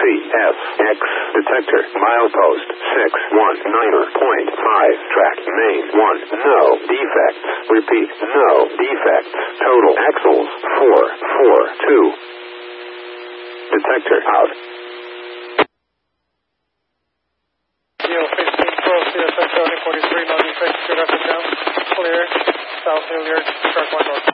CFX detector, milepost 619.5, track main 1, no defects. Repeat, no defects. Total axles 442. Detector out. Geo 15 Pro, CFX 43, no defects, good up and down. Clear, South Hilliard, track 1 north.